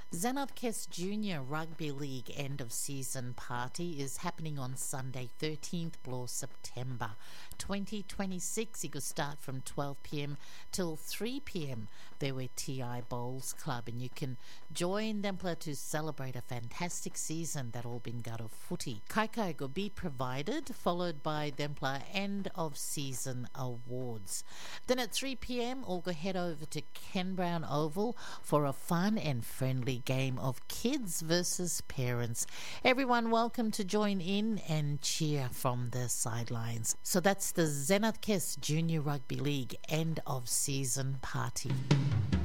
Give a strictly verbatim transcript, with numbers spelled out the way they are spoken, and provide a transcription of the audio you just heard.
Zenadkes Junior Rugby League end of season party is happening on Sunday, thirteenth of September twenty twenty-six. It will start from twelve p.m. till three p.m. There were T I Bowls Club, and you can join them to celebrate a fantastic season that all been got of footy. Kaikai will be provided, followed by Dempler end of season awards. Then at three p.m. all go head over to Ken Brown Oval for a fun and friendly game of kids versus parents. Everyone welcome to join in and cheer from the sidelines. So that's the Zenadkes Junior Rugby League end of season party.